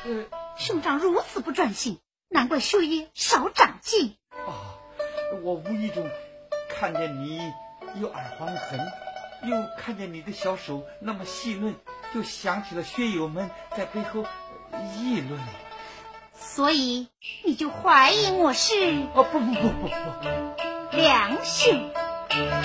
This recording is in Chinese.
兄长如此不专心，难怪学业少长进。 我无意中看见你有耳环痕，又看见你的小手那么细嫩，就想起了学友们在背后议论， 所以你就怀疑我是不， 梁兄。